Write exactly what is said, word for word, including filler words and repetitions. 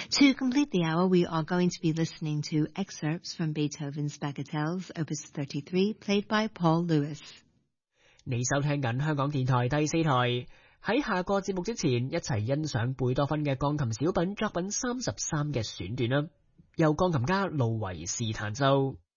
To complete the hour, we are going to be listening to excerpts from Beethoven's Bagatelles, Opus thirty-three, played by Paul Lewis. 你收聽緊香港電台第四台。喺下個節目之前，一齊欣賞貝多芬嘅鋼琴小品作品三十三嘅選段啦，由鋼琴家路維士彈奏。